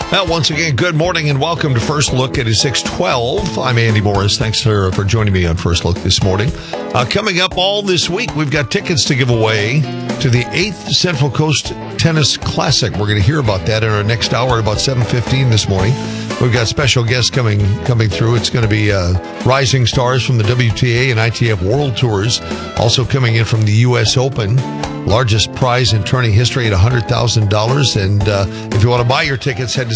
Well, once again, good morning and welcome to First Look. It is 6:12. I'm Andy Morris. Thanks for joining me on First Look this morning. Coming up all this week, we've got tickets to give away to the 8th Central Coast Tennis Classic. We're going to hear about that in our next hour at about 7:15 this morning. We've got special guests coming through. It's going to be rising stars from the WTA and ITF World Tours, also coming in from the U.S. Open. Largest prize in tourney history at $100,000. And if you want to buy your tickets, head to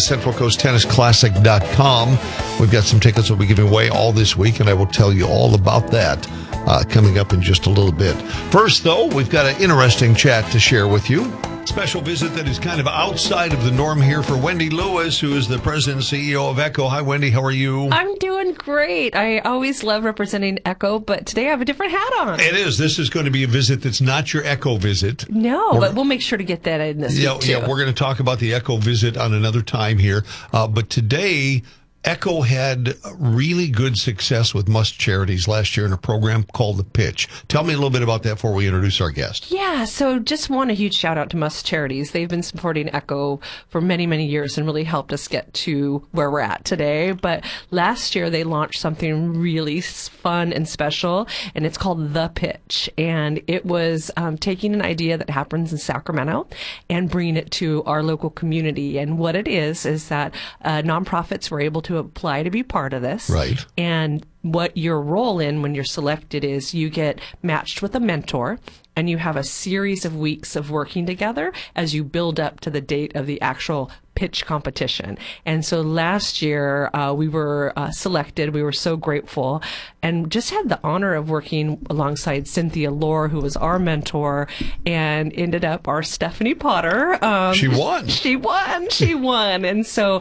CentralCoastTennisClassic.com. We've got some tickets we'll be giving away all this week, and I will tell you all about that coming up in just a little bit. First, though, we've got an interesting chat to share with you. Special visit that is kind of outside of the norm here for Wendy Lewis, who is the president and CEO of Echo. Hi, Wendy. How are you? I'm doing great. I always love representing Echo, but today I have a different hat on. It is. This is going to be a visit that's not your Echo visit. No, but we'll make sure to get that in this week, too. Yeah, we're going to talk about the Echo visit on another time here. But today, Echo had really good success with Must Charities last year in a program called The Pitch. Tell me a little bit about that before we introduce our guest. Yeah, so just want a huge shout out to Must Charities. They've been supporting Echo for many, many years and really helped us get to where we're at today. But last year they launched something really fun and special, and it's called The Pitch. And it was taking an idea that happens in Sacramento and bringing it to our local community. And what it is that nonprofits were able to apply to be part of this. Right. And what your role in when you're selected is you get matched with a mentor, and you have a series of weeks of working together as you build up to the date of the actual pitch competition. And so last year we were selected. We were so grateful and just had the honor of working alongside Cynthia Lohr, who was our mentor, and ended up our Stephanie Potter. She won. She won. And so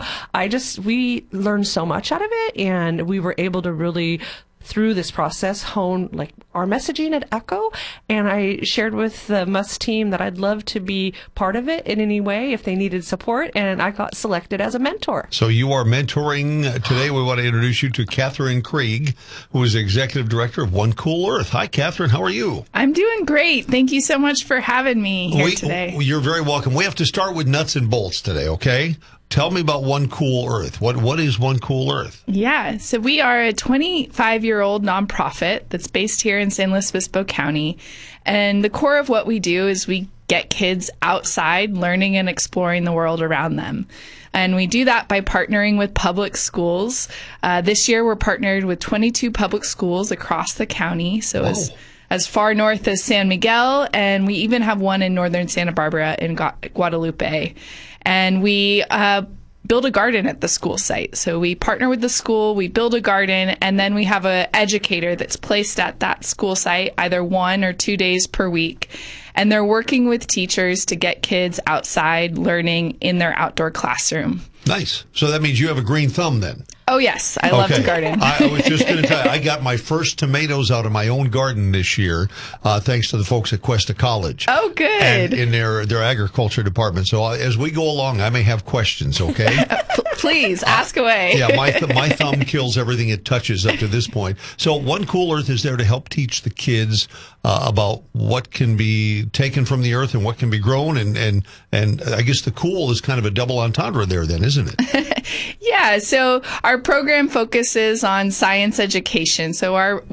we learned so much out of it, and we were able to really, through this process, hone our messaging at Echo. And I shared with the Must team that I'd love to be part of it in any way if they needed support, and I got selected as a mentor. So you are mentoring. Today we want to introduce you to Catherine Krieg, who is Executive Director of One Cool Earth. Hi, Catherine. How are you? I'm doing great. Thank you so much for having me here today. You're very welcome. We have to start with nuts and bolts today, okay? Tell me about One Cool Earth. What is One Cool Earth? Yeah, so we are a 25-year-old nonprofit that's based here in San Luis Obispo County. And the core of what we do is we get kids outside learning and exploring the world around them. And we do that by partnering with public schools. This year, we're partnered with 22 public schools across the county. So as far north as San Miguel, and we even have one in northern Santa Barbara in Guadalupe. And we build a garden at the school site. So we partner with the school, we build a garden, and then we have an educator that's placed at that school site either 1 or 2 days per week. And they're working with teachers to get kids outside learning in their outdoor classroom. Nice. So that means you have a green thumb then. Oh, yes. I love to garden. I was just going to tell you, I got my first tomatoes out of my own garden this year, thanks to the folks at Cuesta College. Oh, good. And in their agriculture department. So as we go along, I may have questions, okay? Please, ask away. Yeah, my thumb kills everything it touches up to this point. So One Cool Earth is there to help teach the kids about what can be taken from the earth and what can be grown. And I guess the cool is kind of a double entendre there then, isn't it? Yeah, so our program focuses on science education. So our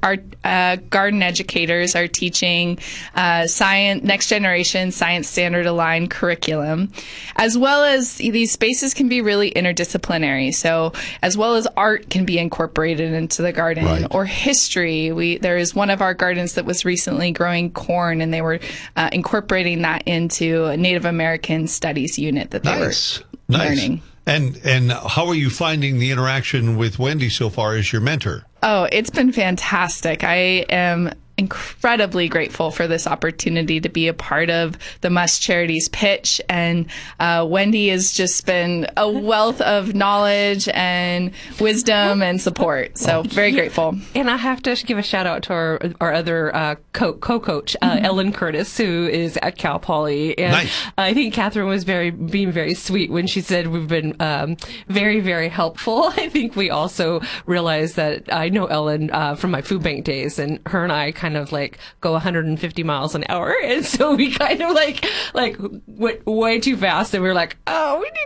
garden educators are teaching science, next generation science standard aligned curriculum, as well as these spaces can be really interdisciplinary. So as well as art can be incorporated into the garden, right, or history. There is one of our gardens that was recently growing corn, and they were incorporating that into a Native American studies unit that they were learning. And how are you finding the interaction with Wendy so far as your mentor? Oh, it's been fantastic. I am incredibly grateful for this opportunity to be a part of the Must Charities pitch. And Wendy has just been a wealth of knowledge and wisdom and support. So very grateful. And I have to give a shout out to our other co-coach, Ellen Curtis, who is at Cal Poly. And nice. I think Catherine was being very sweet when she said we've been very, very helpful. I think we also realized that I know Ellen from my food bank days, and her and I kind of like go 150 miles an hour. And so we kind of like went way too fast, and we were like, oh, we need